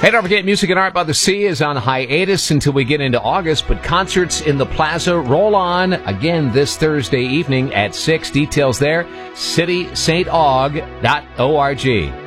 Hey, don't forget, Music and Art by the Sea is on hiatus until we get into August, but concerts in the Plaza roll on again this Thursday evening at 6. Details there, citysaintaug.org.